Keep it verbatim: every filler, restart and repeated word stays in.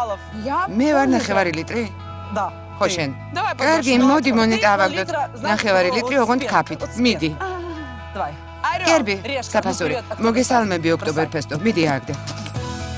მე ვარ ნახევარი ლიტრი? ხო შენ. კარგი, მოდი მონეტა ავაგდოთ. ნახევარი ლიტრი ოღონდ კაფით. მიდი. კერბი, საფასური. მოგესალმები ოქტომბერფესტო. მიდი ააგდე.